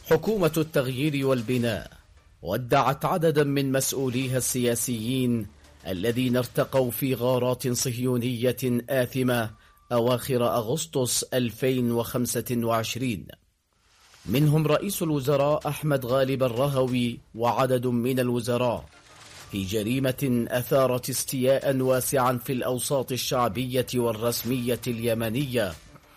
حكومة التغيير والبناء ودعت عددا من مسؤوليها السياسيين الذين ارتقوا في غارات صهيونية آثمة أواخر أغسطس 2025. منهم رئيس الوزراء أحمد غالب الرهوي وعدد من الوزراء، في جريمة أثارت استياء واسعا في الأوساط الشعبية والرسمية اليمنية.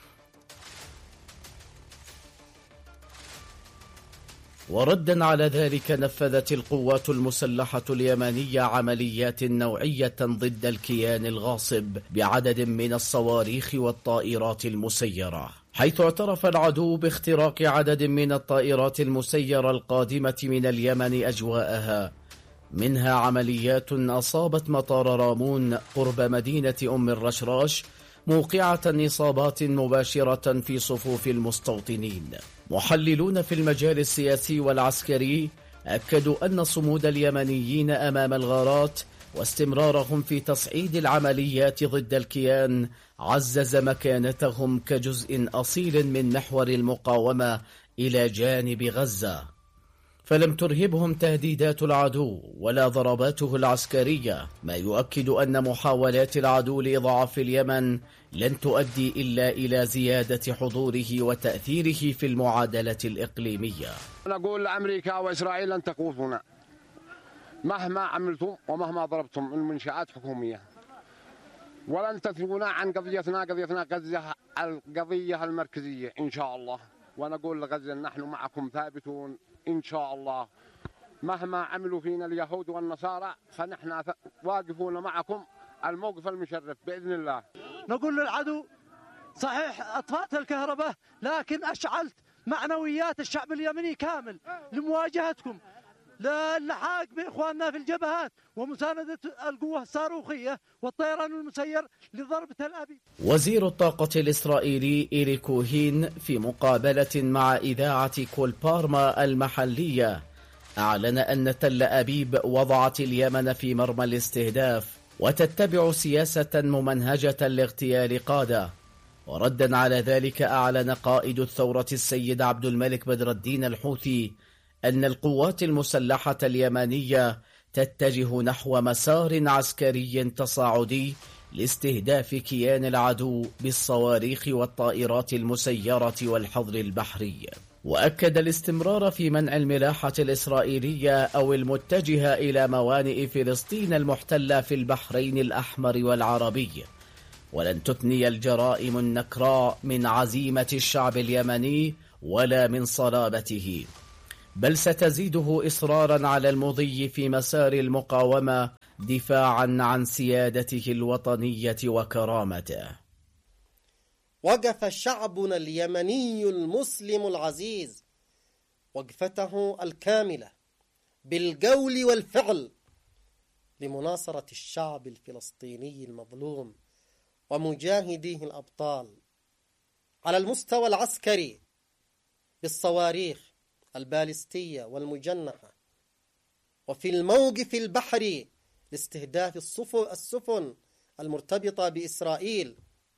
وردا على ذلك نفذت القوات المسلحة اليمنية عمليات نوعية ضد الكيان الغاصب بعدد من الصواريخ والطائرات المسيرة، حيث اعترف العدو باختراق عدد من الطائرات المسيرة القادمة من اليمن أجواءها، منها عمليات أصابت مطار رامون قرب مدينة أم الرشراش، موقعة إصابات مباشرة في صفوف المستوطنين. محللون في المجال السياسي والعسكري أكدوا أن صمود اليمنيين أمام الغارات واستمرارهم في تصعيد العمليات ضد الكيان عزز مكانتهم كجزء أصيل من محور المقاومة إلى جانب غزة. فلم ترهبهم تهديدات العدو ولا ضرباته العسكرية، ما يؤكد أن محاولات العدو لإضعاف اليمن لن تؤدي إلا إلى زيادة حضوره وتأثيره في المعادلة الإقليمية. نقول لأمريكا وإسرائيل لن تقوفونا مهما عملتم ومهما ضربتم من منشآت حكومية، ولن تثنونا عن قضيتنا غزة القضية المركزية إن شاء الله. ونقول لغزة نحن معكم ثابتون إن شاء الله، مهما عملوا فينا اليهود والنصارى فنحن واقفون معكم الموقف المشرف بإذن الله. نقول للعدو صحيح أطفأت الكهرباء، لكن أشعلت معنويات الشعب اليمني كامل لمواجهتكم، للحاق بإخواننا في الجبهات ومساندة القوة الصاروخية والطيران المسير لضرب تل أبيب. وزير الطاقة الإسرائيلي إيري كوهين في مقابلة مع إذاعة كول بارما المحلية أعلن أن تل أبيب وضعت اليمن في مرمى الاستهداف وتتبع سياسة ممنهجة لاغتيال قادة. وردا على ذلك أعلن قائد الثورة السيد عبد الملك بدر الدين الحوثي أن القوات المسلحة اليمنية تتجه نحو مسار عسكري تصاعدي لاستهداف كيان العدو بالصواريخ والطائرات المسيرة والحظر البحري. وأكد الاستمرار في منع الملاحة الإسرائيلية أو المتجهة إلى موانئ فلسطين المحتلة في البحرين الأحمر والعربي، ولن تثني الجرائم النكراء من عزيمة الشعب اليمني ولا من صلابته، بل ستزيده إصرارا على المضي في مسار المقاومة دفاعا عن سيادته الوطنية وكرامته. وقف شعبنا اليمني المسلم العزيز وقفته الكاملة بالقول والفعل لمناصرة الشعب الفلسطيني المظلوم ومجاهديه الأبطال على المستوى العسكري بالصواريخ البالستية والمجنحة، وفي الموقف البحري لاستهداف السفن المرتبطة بإسرائيل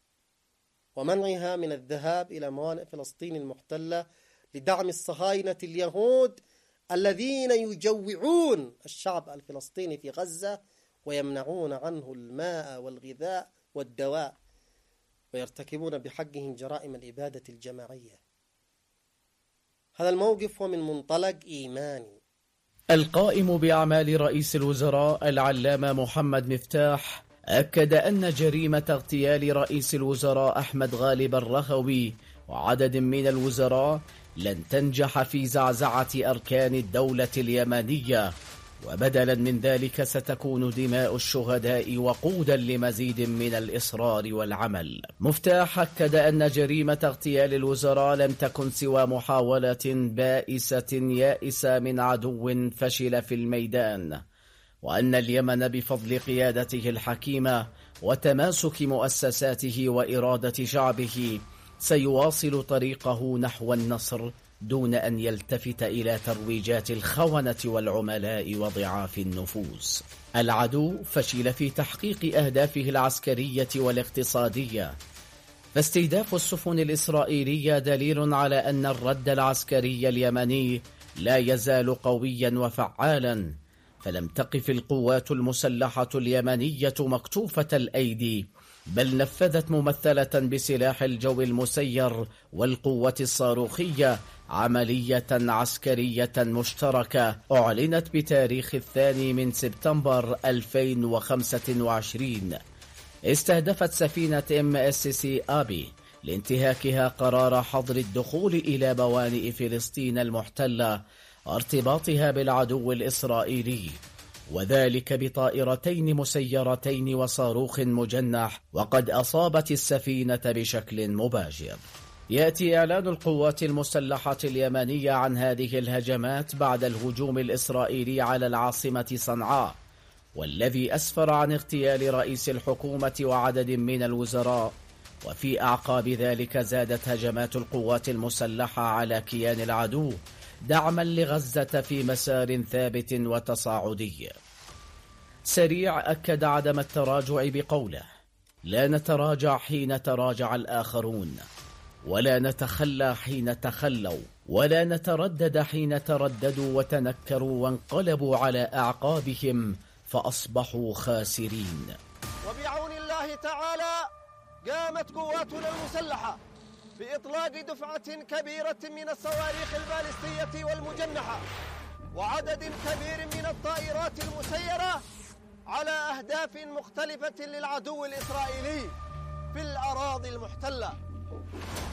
ومنعها من الذهاب إلى موانئ فلسطين المحتلة لدعم الصهاينة اليهود الذين يجوعون الشعب الفلسطيني في غزة ويمنعون عنه الماء والغذاء والدواء ويرتكبون بحقهم جرائم الإبادة الجماعية. هذا الموقف هو من منطلق إيماني. القائم بأعمال رئيس الوزراء العلامة محمد مفتاح أكد أن جريمة اغتيال رئيس الوزراء أحمد غالب الرهوي وعدد من الوزراء لن تنجح في زعزعة أركان الدولة اليمنية، وبدلا من ذلك ستكون دماء الشهداء وقودا لمزيد من الإصرار والعمل. مفتاح أكد أن جريمة اغتيال الوزراء لم تكن سوى محاولة بائسة يائسة من عدو فشل في الميدان، وأن اليمن بفضل قيادته الحكيمة وتماسك مؤسساته وإرادة شعبه سيواصل طريقه نحو النصر دون أن يلتفت إلى ترويجات الخونة والعملاء وضعاف النفوس. العدو فشل في تحقيق أهدافه العسكرية والاقتصادية، فاستهداف السفن الإسرائيلية دليل على أن الرد العسكري اليمني لا يزال قويا وفعالا، فلم تقف القوات المسلحة اليمنية مكتوفة الأيدي، بل نفذت ممثلة بسلاح الجو المسير والقوة الصاروخية عملية عسكرية مشتركة أعلنت بتاريخ 2 سبتمبر 2025. استهدفت سفينة MSC آبي لانتهاكها قرار حظر الدخول إلى موانئ فلسطين المحتلة ارتباطها بالعدو الإسرائيلي، وذلك بطائرتين مسيرتين وصاروخ مجنح، وقد أصابت السفينة بشكل مباشر. يأتي إعلان القوات المسلحة اليمنية عن هذه الهجمات بعد الهجوم الإسرائيلي على العاصمة صنعاء، والذي أسفر عن اغتيال رئيس الحكومة وعدد من الوزراء. وفي أعقاب ذلك زادت هجمات القوات المسلحة على كيان العدو دعما لغزة في مسار ثابت وتصاعدي. سريع أكد عدم التراجع بقوله: لا نتراجع حين تراجع الآخرون، ولا نتخلى حين تخلوا، ولا نتردد حين ترددوا وتنكروا وانقلبوا على أعقابهم فأصبحوا خاسرين. وبعون الله تعالى قامت قواتنا المسلحة بإطلاق دفعة كبيرة من الصواريخ البالستية والمجنحة وعدد كبير من الطائرات المسيرة على أهداف مختلفة للعدو الإسرائيلي في الأراضي المحتلة.